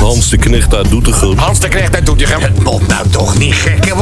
Hans de Knecht uit Doetinchem. Hans de Knecht uit Doetinchem. Het moet nou toch niet gekker